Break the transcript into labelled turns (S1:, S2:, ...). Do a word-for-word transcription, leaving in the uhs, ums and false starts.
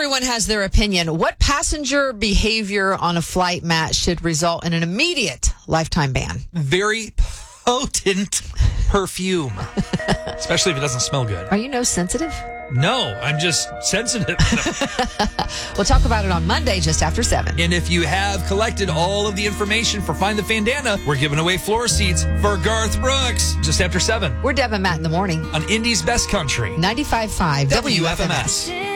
S1: Everyone has their opinion. What passenger behavior on a flight, Matt, should result in an immediate lifetime ban?
S2: Very potent perfume, especially if it doesn't smell good.
S1: Are you no sensitive?
S2: No, I'm just sensitive.
S1: We'll talk about it on Monday just after seven.
S2: And if you have collected all of the information for Find the Fandana, we're giving away floor seats for Garth Brooks just after seven
S1: We're Deb and Matt in the morning
S2: on Indy's Best Country,
S1: ninety-five point five
S2: W F M S.